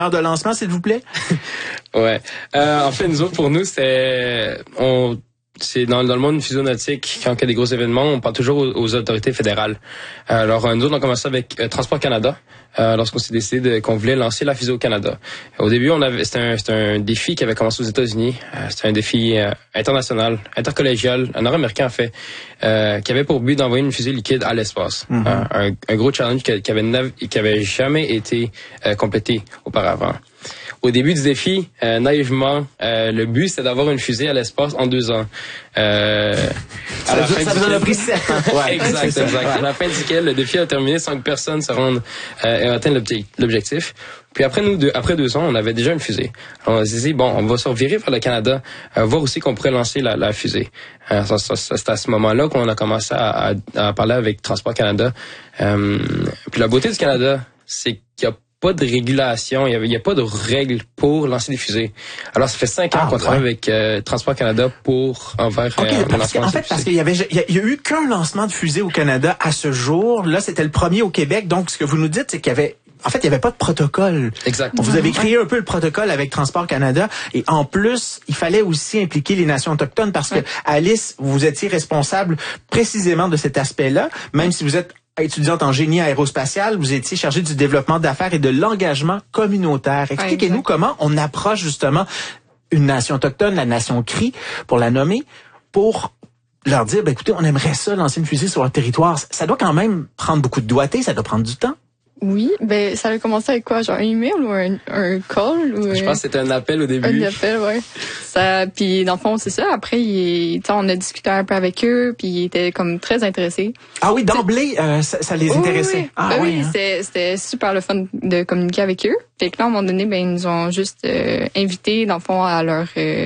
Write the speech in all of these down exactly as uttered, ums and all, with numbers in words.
de lancement, s'il vous plaît? Ouais. Euh, en fait, nous autres, pour nous, c'est on c'est dans, dans le monde physionautique, quand il y a des gros événements, on parle toujours aux, aux autorités fédérales. Alors, nous autres, on a commencé avec euh, Transport Canada, euh, lorsqu'on s'est décidé de, qu'on voulait lancer la fusée au Canada. Au début, on avait c'était un, c'était un défi qui avait commencé aux États-Unis. Euh, c'était un défi euh, international, intercollégial, un nord-américain en fait, euh, qui avait pour but d'envoyer une fusée liquide à l'espace. Mm-hmm. Euh, un, un gros challenge qui, qui avait nav- qui avait jamais été euh, complété auparavant. Au début du défi, euh, naïvement, euh, le but c'était d'avoir une fusée à l'espace en deux ans. Euh, ça à ça vous en a pris sept ans. Ouais, exact, exact. Ouais. À la fin duquel le défi a terminé sans que personne se rende euh, et atteigne l'objectif. Puis après nous, deux, après deux ans, on avait déjà une fusée. Alors on s'est dit bon, on va se revirer vers le Canada, euh, voir aussi qu'on pourrait lancer la, la fusée. Euh, ça, ça, ça, c'est à ce moment-là qu'on a commencé à, à, à parler avec Transport Canada. Euh, puis la beauté du Canada, c'est qu'il y a pas de régulation, il y a, il y a pas de règles pour lancer des fusées. Alors ça fait cinq ans ah, qu'on ouais. travaille avec euh, Transport Canada pour envers okay, euh, le lancement. En fait, parce qu'il y avait, il y, a, il y a eu qu'un lancement de fusée au Canada à ce jour. Là, c'était le premier au Québec. Donc, ce que vous nous dites, c'est qu'il y avait En fait, il n'y avait pas de protocole. Exactement. Vous avez créé un peu le protocole avec Transport Canada et en plus, il fallait aussi impliquer les nations autochtones parce que, Alice, vous étiez responsable précisément de cet aspect-là, même si vous êtes étudiante en génie aérospatial, vous étiez chargée du développement d'affaires et de l'engagement communautaire. Expliquez-nous ouais, comment on approche justement une nation autochtone, la nation Cri, pour la nommer, pour leur dire, ben, écoutez, on aimerait ça, lancer une fusée sur leur territoire. Ça doit quand même prendre beaucoup de doigté, ça doit prendre du temps. Oui, ben ça a commencé avec quoi, genre un email ou un, un call ou je pense que c'était un appel au début. Un appel, ouais. Ça, puis dans le fond c'est ça. Après, il, on a discuté un peu avec eux, puis ils étaient comme très intéressés. Ah oui, d'emblée, euh, ça, ça les oui, intéressait. Oui, ah ben oui, oui, hein. c'était, c'était super le fun de communiquer avec eux. Fait que là, à un moment donné, ben ils nous ont juste euh, invités dans le fond à leur euh,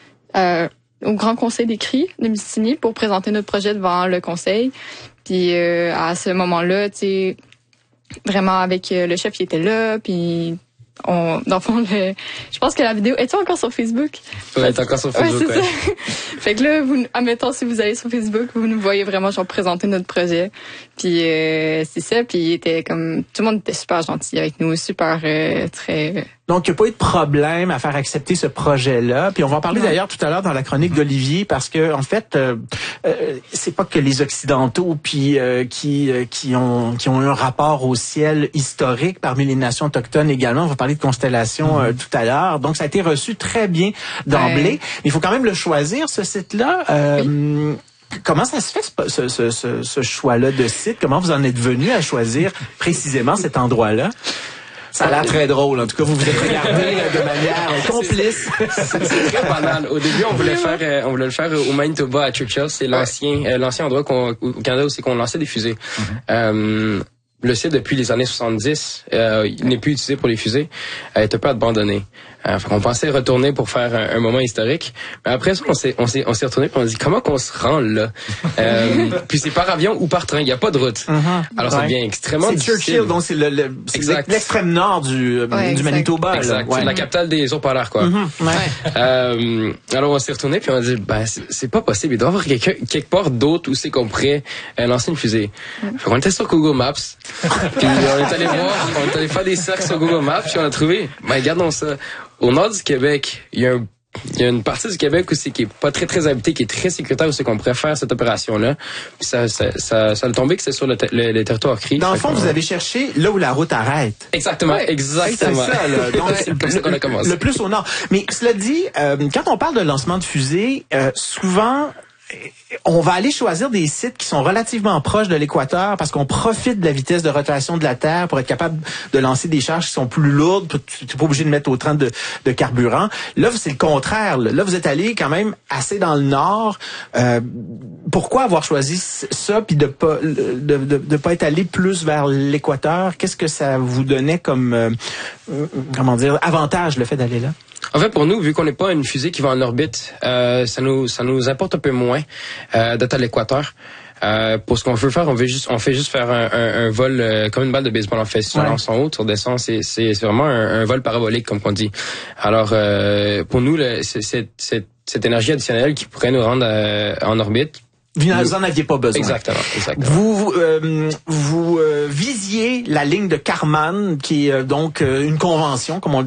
euh, au Grand Conseil des Cris de Mistassini pour présenter notre projet devant le conseil. Puis euh, à ce moment-là, tu sais. Vraiment avec euh, le chef qui était là, puis on, dans le fond, le, je pense que la vidéo est-tu encore sur Facebook? Oui, elle est encore sur Facebook. Ouais, c'est ouais. ça. Fait que là, vous, admettons, si vous allez sur Facebook, vous nous voyez vraiment genre présenter notre projet. Puis euh, c'est ça. Puis il était comme tout le monde était super gentil avec nous, super euh, très. Donc, il n'y a pas eu de problème à faire accepter ce projet-là. Puis on va en parler non. d'ailleurs tout à l'heure dans la chronique d'Olivier, parce que en fait, euh, euh, c'est pas que les Occidentaux puis euh, qui euh, qui ont qui ont eu un rapport au ciel historique parmi les nations autochtones également. On va parler de constellations mm-hmm. euh, tout à l'heure. Donc, ça a été reçu très bien d'emblée. Ouais. Mais il faut quand même le choisir, ce site-là. Euh, oui. Comment ça se fait, ce, ce, ce, ce choix-là de site? Comment vous en êtes venu à choisir précisément cet endroit-là? Ça a l'air très drôle. En tout cas, vous vous êtes regardé de manière complice. C'est, c'est très banal. Au début, on voulait faire, euh, on voulait le faire au Manitoba à Churchill. C'est l'ancien, euh, l'ancien endroit qu'on, au Canada où c'est qu'on lançait des fusées. Mm-hmm. Euh, le site, depuis les années soixante-dix, euh, il n'est plus utilisé pour les fusées. Il est un peu abandonné. Euh, on pensait retourner pour faire un, un moment historique. Mais après ça, on s'est, on s'est, on s'est retourné et on a dit, comment qu'on se rend là? euh, puis c'est par avion ou par train. Il n'y a pas de route. Mm-hmm. Alors ouais. ça devient extrêmement c'est difficile. C'est Churchill, donc c'est, le, le, c'est l'extrême nord du, ouais, du Manitoba. Exact. Là. Ouais. C'est la capitale des eaux polaires, quoi. Mm-hmm. Ouais. Euh, alors on s'est retourné puis on a dit, ben, c'est, c'est pas possible. Il doit y avoir quelqu'un, quelque part d'autre où c'est qu'on pourrait euh, lancer une fusée. Mm-hmm. On était sur Google Maps. Puis on est allé voir, on est allé faire des cercles sur Google Maps puis on a trouvé, ben, regardons ça. Au nord du Québec, il y a un Il y a une partie du Québec aussi qui est pas très très habitée, qui est très sécuritaire où c'est qu'on pourrait faire cette opération-là. Puis ça, ça, ça, ça a tombé que c'est sur le, te- le, le territoire Cri. Dans le fond, vous avez cherché là où la route arrête. Exactement, ouais, exactement. C'est ça, là. Donc, c'est comme ça qu'on a commencé. Le plus au nord. Mais cela dit, euh, quand on parle de lancement de fusée, euh, souvent, on va aller choisir des sites qui sont relativement proches de l'équateur parce qu'on profite de la vitesse de rotation de la Terre pour être capable de lancer des charges qui sont plus lourdes. Tu n'es pas obligé de mettre autant de, de carburant. Là, c'est le contraire. Là, vous êtes allé quand même assez dans le nord. Euh, pourquoi avoir choisi ça puis de pas de, de, de pas être allé plus vers l'équateur? Qu'est-ce que ça vous donnait comme euh, comment dire avantage le fait d'aller là? En fait, pour nous, vu qu'on n'est pas une fusée qui va en orbite, euh, ça nous ça nous importe un peu moins euh, d'être à l'équateur. Euh, pour ce qu'on veut faire, on veut juste on fait juste faire un, un, un vol euh, comme une balle de baseball. On fait sur ouais. lance en haut, sur descend, c'est c'est, c'est vraiment un, un vol parabolique comme on dit. Alors euh, pour nous, le, c'est, c'est, c'est cette énergie additionnelle qui pourrait nous rendre euh, en orbite. Vous n'en aviez pas besoin. Exactement, exactement. Vous euh, vous euh, visiez la ligne de Kármán, qui est euh, donc euh, une convention, comme on